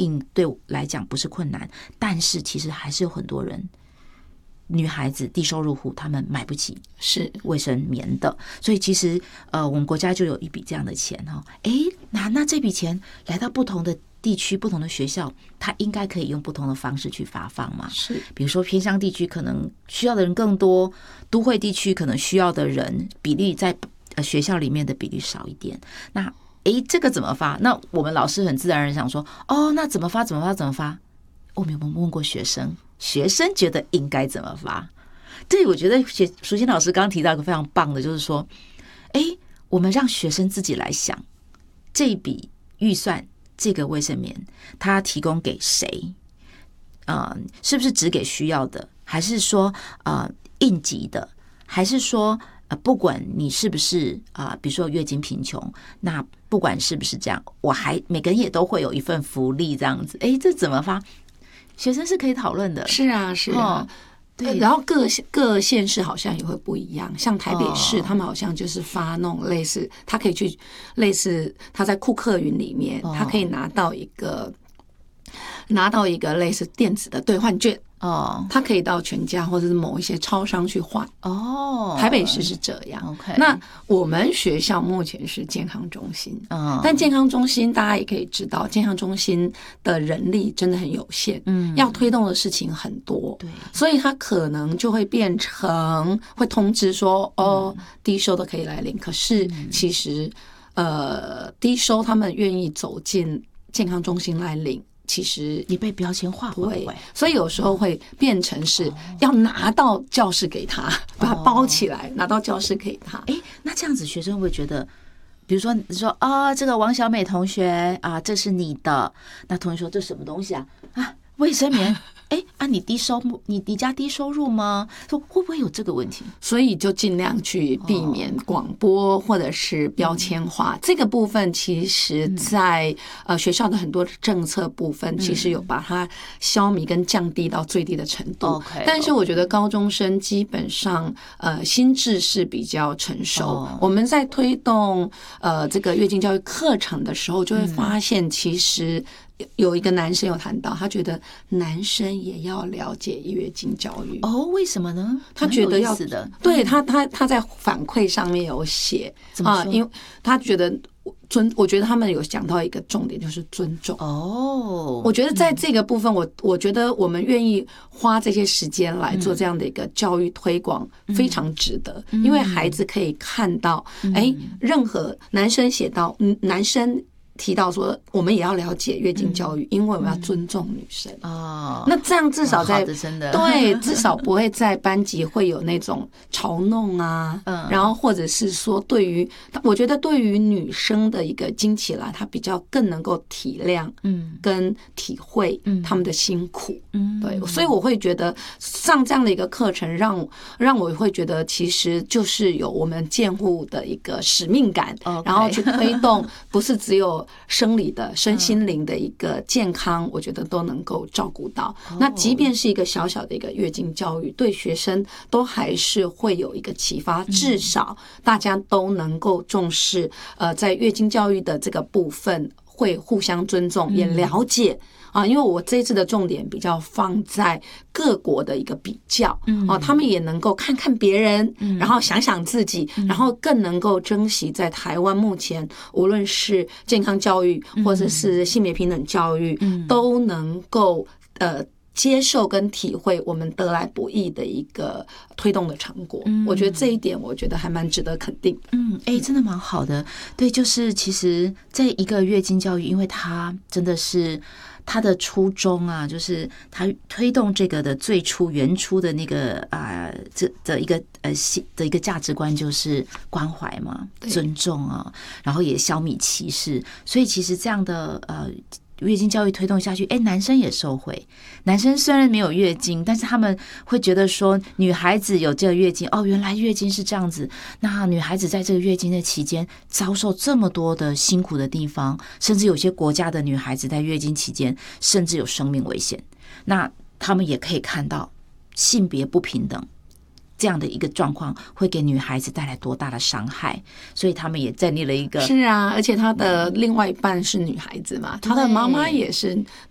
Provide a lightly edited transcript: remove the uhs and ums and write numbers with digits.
印对我来讲不是困难，但是其实还是有很多人。女孩子低收入户，她们买不起是卫生棉的，所以其实我们国家就有一笔这样的钱哈。那这笔钱来到不同的地区、不同的学校，它应该可以用不同的方式去发放嘛。是，比如说偏乡地区可能需要的人更多，都会地区可能需要的人比例在学校里面的比例少一点。那这个怎么发？那我们老师很自然而然想说，那怎么发？我们有没有问过学生？学生觉得应该怎么发？对，我觉得淑馨老师刚刚提到一个非常棒的，就是说，我们让学生自己来想这一笔预算，这个卫生棉它提供给谁？是不是只给需要的？还是说应急的？还是说不管你是不是比如说月经贫穷，那不管是不是这样，每个人也都会有一份福利这样子。这怎么发？学生是可以讨论的。 是啊，对，然后各县市好像也会不一样，像台北市他们好像就是发那种类似，他可以去类似他在库克云里面，他可以拿到一个类似电子的兑换券。他可以到全家或者是某一些超商去换。台北市是这样。那我们学校目前是健康中心。但健康中心大家也可以知道，健康中心的人力真的很有限。要推动的事情很多。对，所以他可能就会变成会通知说，低收的可以来领。可是其实低收他们愿意走进健康中心来领，其实你被标签化不会， 所以有时候会变成是要拿到教室给他，把它包起来，拿到教室给他。 那这样子学生会不会觉得，比如说你说这个王小美同学这是你的，那同学说这什么东西啊？卫生棉。你家低收入吗？说会不会有这个问题？ 所以就尽量去避免广播或者是标签化。这个部分其实在学校的很多政策部分，其实有把它消弭跟降低到最低的程度。但是我觉得高中生基本上心智是比较成熟。我们在推动这个月经教育课程的时候，就会发现其实有一个男生有谈到，他觉得男生也要了解月经教育。 为什么呢？ 他觉得要对他在反馈上面有写因为他觉得我觉得他们有讲到一个重点，就是尊重。我觉得在这个部分，我觉得我们愿意花这些时间来做这样的一个教育推广，非常值得。因为孩子可以看到，任何男生写到男生提到说，我们也要了解月经教育，因为我们要尊重女生。那这样至少在对，至少不会在班级会有那种嘲弄然后或者是说我觉得对于女生的一个经期来，她比较更能够体谅跟体会他们的辛苦。对，所以我会觉得上这样的一个课程让我会觉得其实就是有我们健护的一个使命感，然后去推动不是只有生理的身心灵的一个健康，我觉得都能够照顾到。那即便是一个小小的一个月经教育，对学生都还是会有一个启发，至少大家都能够重视在月经教育的这个部分会互相尊重，也了解因为我这一次的重点比较放在各国的一个比较他们也能够看看别人，然后想想自己，然后更能够珍惜在台湾目前无论是健康教育或者是性别平等教育都能够接受跟体会我们得来不易的一个推动的成果。我觉得这一点我觉得还蛮值得肯定。 真的蛮好的。对，就是其实这一个月经教育，因为它真的是他的初衷就是他推动这个的原初的那个的一个价值观就是关怀嘛，尊重然后也消弭歧视。所以其实这样的月经教育推动下去，男生也受惠。男生虽然没有月经，但是他们会觉得说，女孩子有这个月经，原来月经是这样子。那女孩子在这个月经的期间遭受这么多的辛苦的地方，甚至有些国家的女孩子在月经期间甚至有生命危险。那他们也可以看到性别不平等这样的一个状况会给女孩子带来多大的伤害，所以他们也建立了一个是而且他的另外一半是女孩子嘛，他的妈妈也是